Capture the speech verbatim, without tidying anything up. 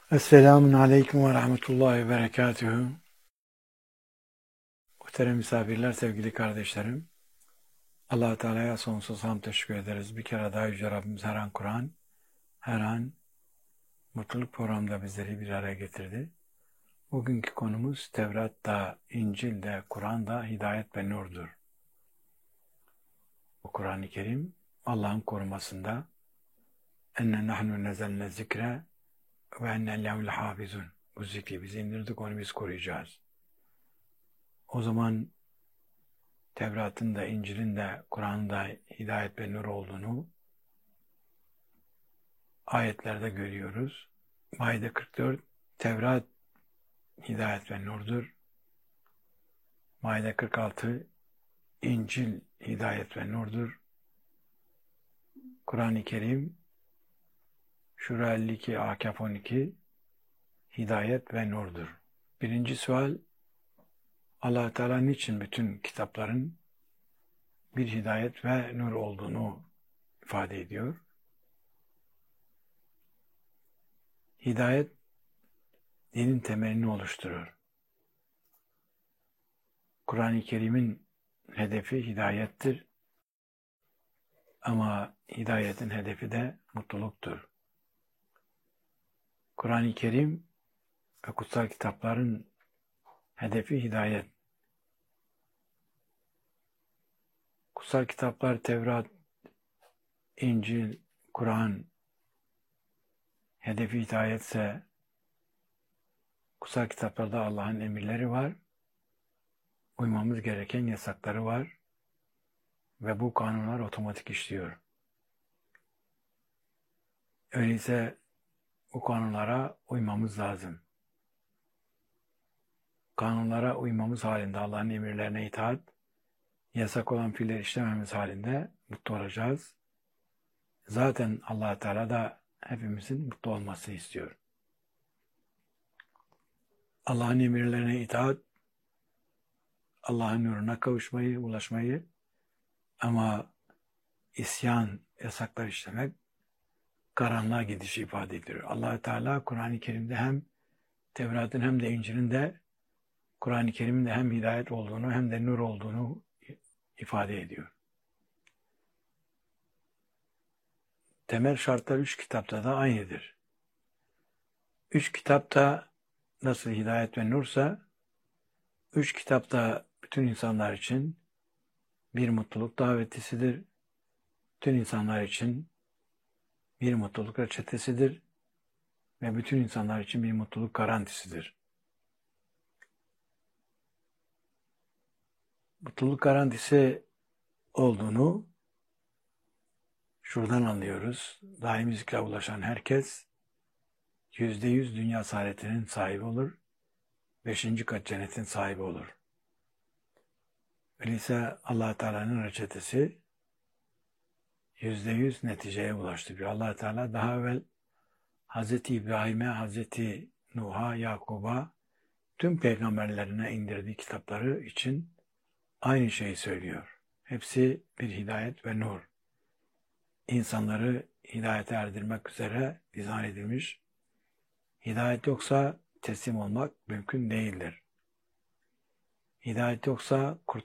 Esselamun Aleyküm ve Rahmetullahi ve Berekatühü. Muhterem misafirler, sevgili kardeşlerim. Allah-u Teala'ya sonsuz hamd teşekkür ederiz. Bir kere daha Yüce Rabbimiz her an Kur'an, her an mutluluk programında bizleri bir araya getirdi. Bugünkü konumuz Tevrat'ta, İncil'de, Kur'an'da hidayet ve nurdur. Bu Kur'an-ı Kerim Allah'ın korumasında enne nahnu nezelne zikre ve enne lehul hafizun. Bu zikri biz indirdik, onu biz koruyacağız. O zaman Tevrat'ın da, İncil'in de, Kur'an'ın da hidayet ve nur olduğunu ayetlerde görüyoruz. Maide kırk dört, Tevrat hidayet ve nurdur. Maide kırk altı, İncil hidayet ve nurdur. Kur'an-ı Kerim, Şura elli iki, Akaf on iki, hidayet ve nurdur. Birinci sual, Allah-u Teala niçin bütün kitapların bir hidayet ve nur olduğunu ifade ediyor? Hidayet, dinin temelini oluşturur. Kur'an-ı Kerim'in hedefi hidayettir. Ama hidayetin hedefi de mutluluktur. Kur'an-ı Kerim ve kutsal kitapların hedefi hidayet. Kutsal kitaplar Tevrat, İncil, Kur'an hedefi hidayetse kutsal kitaplarda Allah'ın emirleri var. Uymamız gereken yasakları var. Ve bu kanunlar otomatik işliyor. Öyleyse bu kanunlara uymamız lazım. Kanunlara uymamız halinde Allah'ın emirlerine itaat, yasak olan fiiller işlememiz halinde mutlu olacağız. Zaten Allah-u Teala da hepimizin mutlu olmasını istiyor. Allah'ın emirlerine itaat, Allah'ın nuruna kavuşmayı, ulaşmayı, ama isyan, yasaklar işlemek karanlığa gidişi ifade ediyor. Allah-u Teala Kur'an-ı Kerim'de hem Tevrat'ın hem de İncil'in de Kur'an-ı Kerim'in de hem hidayet olduğunu hem de nur olduğunu ifade ediyor. Temel şartlar üç kitapta da aynıdır. Üç kitapta nasıl hidayet ve nursa, üç kitapta bütün insanlar için bir mutluluk davetisidir. Bütün insanlar için bir mutluluk reçetesidir. Ve bütün insanlar için bir mutluluk garantisidir. Mutluluk garantisi olduğunu şuradan anlıyoruz. Daimi zikre ulaşan herkes yüzde yüz dünya saadetinin sahibi olur. Beşinci kat cennetin sahibi olur. Öyleyse Allah-u Teala'nın reçetesi yüzde yüz neticeye ulaştırıyor. Allah-u Teala daha evvel Hazreti İbrahim'e, Hazreti Nuh'a, Yakub'a, tüm peygamberlerine indirdiği kitapları için aynı şeyi söylüyor. Hepsi bir hidayet ve nur. İnsanları hidayete erdirmek üzere dizayn edilmiş. Hidayet yoksa teslim olmak mümkün değildir. Hidayet yoksa kurtulmak